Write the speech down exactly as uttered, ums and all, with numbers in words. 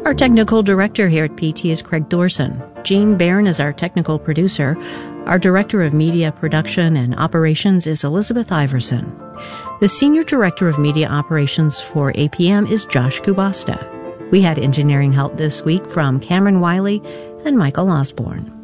Our technical director here at P T is Craig Thorson. Jean Barron is our technical producer. Our director of media production and operations is Elizabeth Iverson. The senior director of media operations for A P M is Josh Kubasta. We had engineering help this week from Cameron Wiley and Michael Osborne.